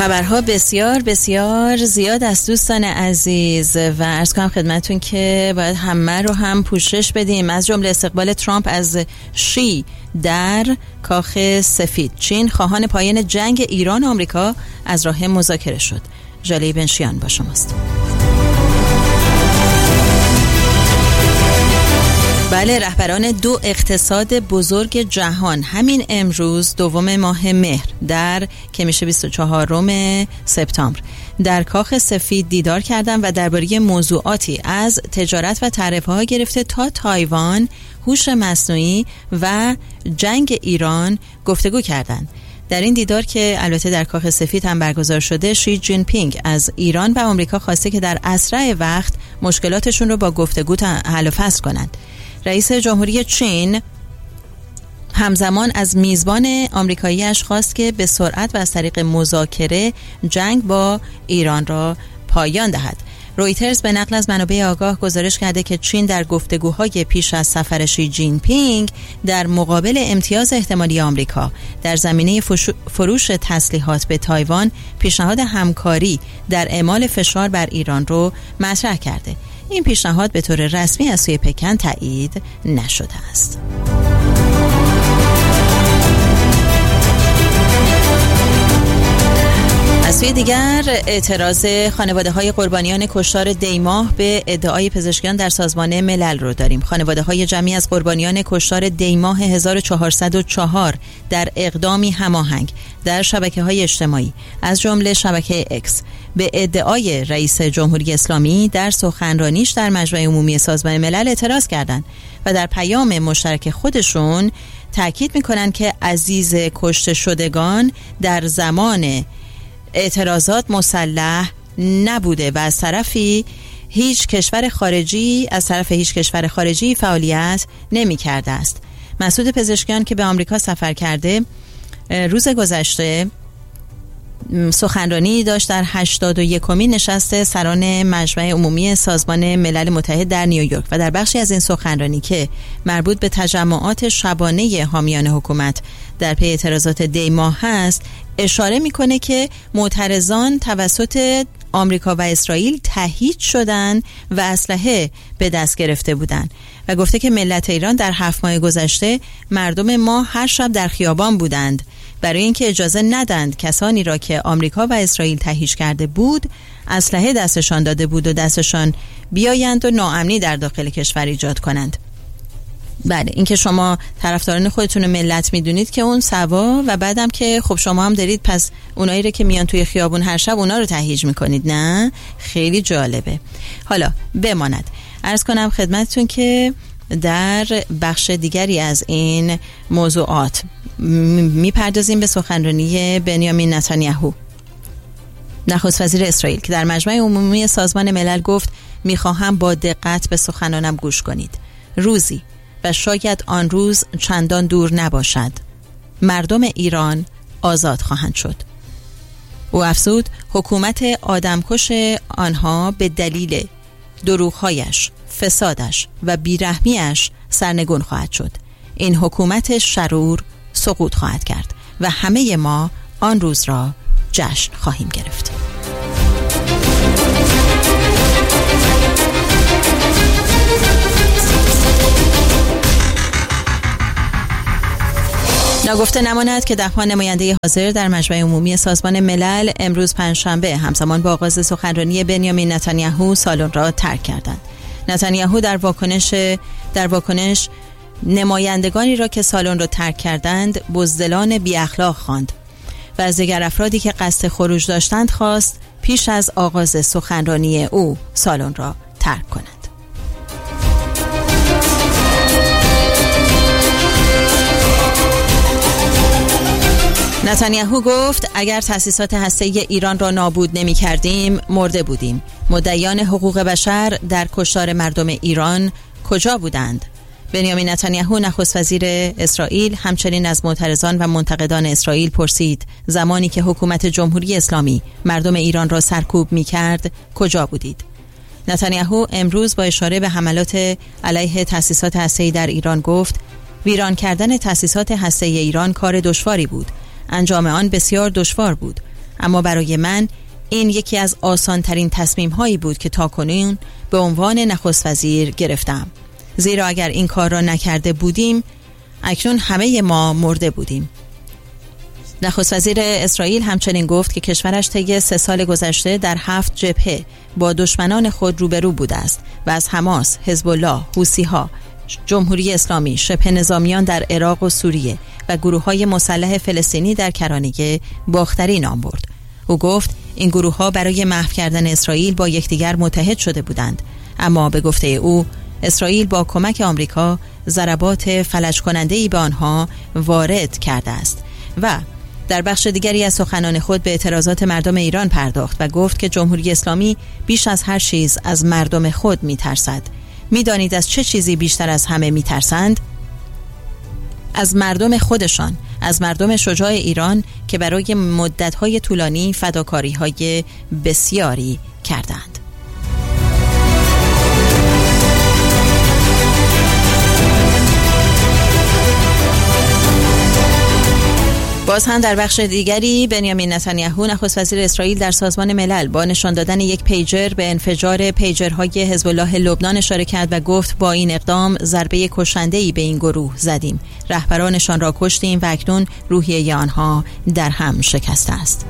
خبرها بسیار بسیار زیاد از دوستان عزیز و عرض کنم خدمتون که باید همه رو هم پوشش بدیم، از جمله استقبال ترامپ از شی در کاخ سفید. چین خواهان پایان جنگ ایران و آمریکا از راه مذاکره شد. جالی بنشیان با شماست. بله، رهبران دو اقتصاد بزرگ جهان همین امروز دوم ماه مهر در که میشه 24 سپتامبر در کاخ سفید دیدار کردند و درباره موضوعاتی از تجارت و تعرفه‌ها گرفته تا تایوان، هوش مصنوعی و جنگ ایران گفتگو کردند. در این دیدار که البته در کاخ سفید هم برگزار شده، شی جین پینگ از ایران و آمریکا خواسته که در اسرع وقت مشکلاتشون رو با گفتگو حل و فصل کنند. رئیس جمهوری چین همزمان از میزبان آمریکایی‌اش خواست که به سرعت و از طریق مذاکره جنگ با ایران را پایان دهد. رویترز به نقل از منابع آگاه گزارش کرده که چین در گفتگوهای پیش از سفر شی جین پینگ در مقابل امتیاز احتمالی آمریکا در زمینه فروش تسلیحات به تایوان پیشنهاد همکاری در اعمال فشار بر ایران رو مطرح کرده. این پیشنهاد به طور رسمی از سوی پکن تایید نشده است. از سوی دیگر اعتراض خانواده‌های قربانیان کشتار دیماه به ادعای پزشکیان در سازمان ملل رو داریم. خانواده‌های جمعی از قربانیان کشتار دیماه 1404 در اقدامی هماهنگ در شبکه‌های اجتماعی از جمله شبکه اکس به ادعای رئیس جمهوری اسلامی در سخنرانیش در مجمع عمومی سازمان ملل اعتراض کردند و در پیام مشترک خودشون تاکید می‌کنند که عزیز کشته شدگان در زمان اعتراضات مسلح نبوده و از طرف هیچ کشور خارجی فعالیت نمی کرده است. مسعود پزشکیان که به آمریکا سفر کرده روز گذشته سخنرانی داشت در 81مین نشست سران مجمع عمومی سازمان ملل متحد در نیویورک و در بخشی از این سخنرانی که مربوط به تجمعات شبانه حامیان حکومت در پی اعتراضات دیماه هست اشاره میکنه که معترضان توسط آمریکا و اسرائیل تهیید شدن و اسلحه به دست گرفته بودند و گفته که ملت ایران در 7 ماه گذشته مردم ما هر شب در خیابان بودند برای اینکه اجازه ندند کسانی را که آمریکا و اسرائیل تهییج کرده بود اسلحه دستشان داده بود و دستشان بیایند و ناامنی در داخل کشور ایجاد کنند. بله، این که شما طرفداران خودتون ملت میدونید که اون سوا و بعدم که خب شما هم دارید پس اونایی رو که میان توی خیابون هر شب اونا رو تهییج میکنید. نه، خیلی جالبه. حالا بماند عرض کنم خدمتتون که در بخش دیگری از این موضوعات میپردازیم به سخنرانی بنیامین نتانیاهو نخست وزیر اسرائیل که در مجمع عمومی سازمان ملل گفت میخواهم با دقت به سخنانم گوش کنید. روزی و شاید آن روز چندان دور نباشد مردم ایران آزاد خواهند شد. او افزود حکومت آدمکش آنها به دلیل دروغ‌هایش، فسادش و بیرحمیش سرنگون خواهد شد. این حکومت شرور سقوط خواهد کرد و همه ما آن روز را جشن خواهیم گرفت. ناگفته نماند که ده‌ها نماینده حاضر در مجمع عمومی سازمان ملل امروز پنجشنبه همزمان با آغاز سخنرانی بنیامین نتانیاهو سالن را ترک کردند. نتانیاهو در واکنش نمایندگانی را که سالن را ترک کردند بزدلان بی اخلاق خواند و از دیگر افرادی که قصد خروج داشتند خواست پیش از آغاز سخنرانی او سالن را ترک کنند. نتانیاهو گفت اگر تأسیسات هسته‌ای ایران را نابود نمی کردیم مرده بودیم. مدعیان حقوق بشر در کشتار مردم ایران کجا بودند؟ بنیامین نتانیاهو نخست وزیر اسرائیل همچنین از معترضان و منتقدان اسرائیل پرسید زمانی که حکومت جمهوری اسلامی مردم ایران را سرکوب می کرد کجا بودید؟ نتانیاهو امروز با اشاره به حملات علیه تأسیسات هسته‌ای در ایران گفت ویران کردن تأسیسات هسته‌ای ایران کار دشواری بود. انجام آن بسیار دشوار بود. اما برای من این یکی از آسان‌ترین تصمیم‌هایی بود که تاکنون به عنوان نخست وزیر گرفتم، زیرا اگر این کار را نکرده بودیم اکنون همه ما مرده بودیم. نخست وزیر اسرائیل همچنین گفت که کشورش طی 3 سال گذشته در 7 جبهه با دشمنان خود روبرو بوده است و از حماس، حزب الله، حوثی‌ها، جمهوری اسلامی، شبه نظامیان در عراق و سوریه و گروه‌های مسلح فلسطینی در کرانه باختری نام برد. او گفت این گروه‌ها برای محو کردن اسرائیل با یکدیگر متحد شده بودند، اما به گفته او اسرائیل با کمک آمریکا ضربات فلج کننده‌ای به آنها وارد کرده است. و در بخش دیگری از سخنان خود به اعتراضات مردم ایران پرداخت و گفت که جمهوری اسلامی بیش از هر چیز از مردم خود می‌ترسد. می‌دانید از چه چیزی بیشتر از همه می‌ترسند؟ از مردم خودشان، از مردم شجاع ایران که برای مدت‌های طولانی فداکاری‌های بسیاری کردند. باز هم در بخش دیگری بنیامین نتانیاهو نخست وزیر اسرائیل در سازمان ملل با نشان دادن یک پیجر به انفجار پیجرهای حزب الله لبنان اشاره کرد و گفت با این اقدام ضربه کشنده‌ای به این گروه زدیم. رهبرانشان را کشتیم و اکنون روحیه آنها در هم شکسته است.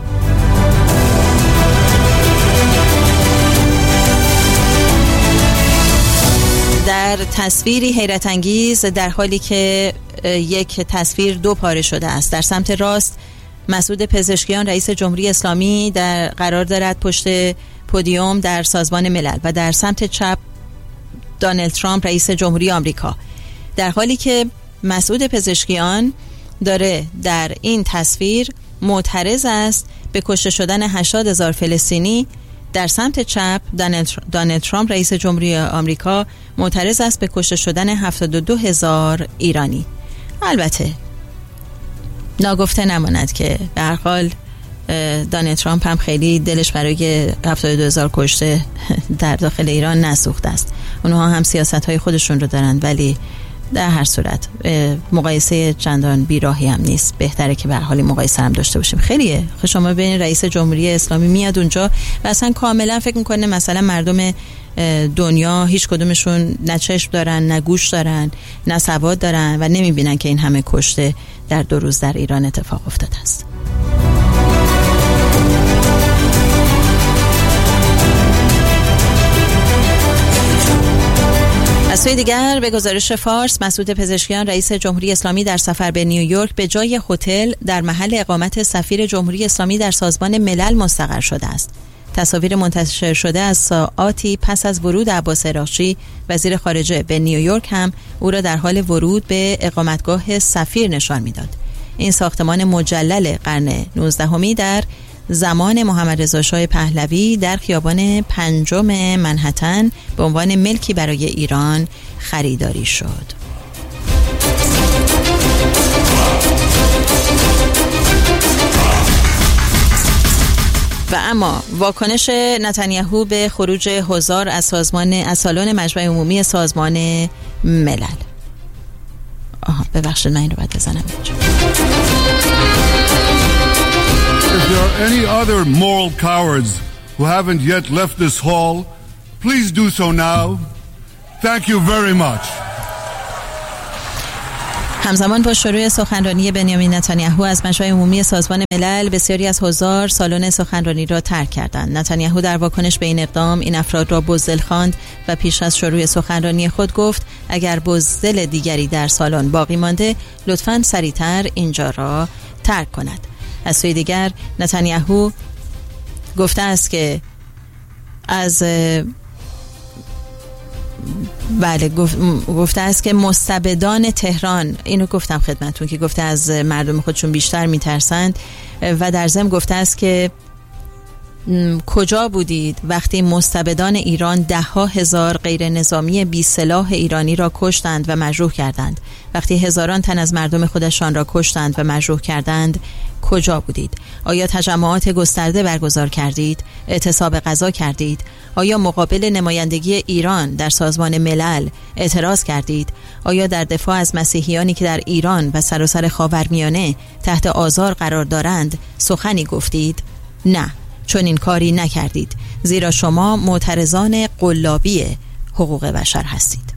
در تصویری حیرت انگیز، در حالی که یک تصویر 2 پاره شده است، در سمت راست مسعود پزشکیان رئیس جمهوری اسلامی در قرار دارد پشت پودیوم در سازمان ملل و در سمت چپ دونالد ترامپ رئیس جمهوری آمریکا، در حالی که مسعود پزشکیان داره در این تصویر معترض است به کشته شدن 80,000 فلسطینی. در سمت چپ دونالد ترامپ رئیس جمهوری آمریکا معترض است به کشته شدن 72,000 ایرانی. البته ناگفته نماند که به هر حال دونالد ترامپ هم خیلی دلش برای 72,000 کشته در داخل ایران نسوخته است. اونها هم سیاست‌های خودشون رو دارند، ولی در هر صورت مقایسه چندان بیراهی هم نیست. بهتره که به هر حال مقایسه هم داشته باشیم. خیلیه شما ببینید رئیس جمهوری اسلامی میاد اونجا و اصلا کاملا فکر میکنه مثلا مردم دنیا هیچ کدومشون نه چشم دارن، نه گوش دارن، نه سواد دارن و نمیبینن که این همه کشته در 2 روز در ایران اتفاق افتاده است. از سوی دیگر به گزارش فارس، مسعود پزشکیان رئیس جمهوری اسلامی در سفر به نیویورک به جای هتل در محل اقامت سفیر جمهوری اسلامی در سازمان ملل مستقر شده است. تصاویر منتشر شده از ساعاتی پس از ورود عباس عراقچی وزیر خارجه به نیویورک هم او را در حال ورود به اقامتگاه سفیر نشان می‌داد. این ساختمان مجلل قرن 19 در زمان محمد رضا شاه پهلوی در خیابان 5 منهتن به عنوان ملکی برای ایران خریداری شد. و اما واکنش نتانیاهو به خروج حضار از سالن مجمع عمومی سازمان ملل. ببخشید من این رو باید بزنم اینجا. If there are any other moral cowards who haven't yet left this hall, please do so now. Thank you very much. همزمان با شروع سخنرانی بنیامین نتانیاهو از مجمع عمومی سازمان ملل، بسیاری از حضار سالن سخنرانی را ترک کردند. نتانیاهو در واکنش به این اقدام این افراد را بزدل خواند و پیش از شروع سخنرانی خود گفت اگر بزدل دیگری در سالن باقی مانده لطفاً سریعتر اینجا را ترک کند. از سوی دیگر نتانیاهو گفته است که گفته است که مستبدان تهران، اینو گفتم خدمتون که گفته از مردم خودشون بیشتر میترسند و در ضمن گفته است که کجا بودید وقتی مستبدان ایران 10,000 غیر نظامی بی سلاح ایرانی را کشتند و مجروح کردند؟ وقتی هزاران تن از مردم خودشان را کشتند و مجروح کردند کجا بودید؟ آیا تجمعات گسترده برگزار کردید؟ اعتصاب غذا کردید؟ آیا مقابل نمایندگی ایران در سازمان ملل اعتراض کردید؟ آیا در دفاع از مسیحیانی که در ایران و سراسر خاورمیانه تحت آزار قرار دارند سخنی گفتید؟ نه، چون این کاری نکردید، زیرا شما معترضان قلابی حقوق بشر هستید.